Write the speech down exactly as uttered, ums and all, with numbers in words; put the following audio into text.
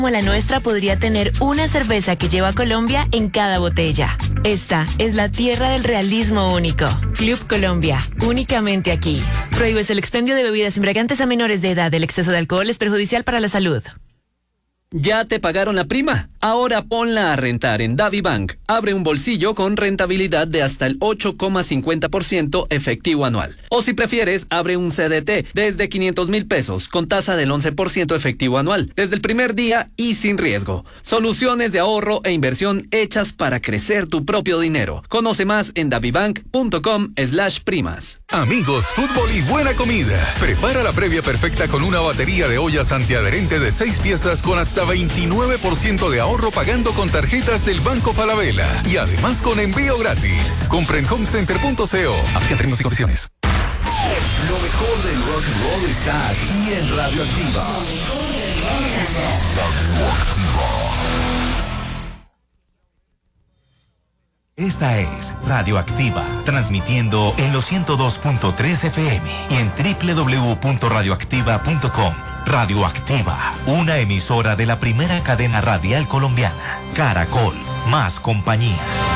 como la nuestra podría tener una cerveza que lleva Colombia en cada botella. Esta es la tierra del realismo único. Club Colombia, únicamente aquí. Prohíbes el expendio de bebidas embriagantes a menores de edad. El exceso de alcohol es perjudicial para la salud. ¿Ya te pagaron la prima? Ahora ponla a rentar en DaviBank. Abre un bolsillo con rentabilidad de hasta el ocho coma cincuenta por ciento efectivo anual. O si prefieres, abre un C D T desde quinientos mil pesos con tasa del once por ciento efectivo anual. Desde el primer día y sin riesgo. Soluciones de ahorro e inversión hechas para crecer tu propio dinero. Conoce más en davibank.com slash primas. Amigos, fútbol y buena comida. Prepara la previa perfecta con una batería de ollas antiadherente de seis piezas con hasta veintinueve por ciento de ahorro pagando con tarjetas del Banco Falabella y además con envío gratis. Compra en homecenter punto co. Aplican términos y condiciones. Lo mejor del rock and roll está aquí en Radioactiva. Esta es Radioactiva, transmitiendo en los ciento dos punto tres F M y en doble u doble u doble u punto radioactiva punto com. Radioactiva, una emisora de la primera cadena radial colombiana. Caracol, más compañía.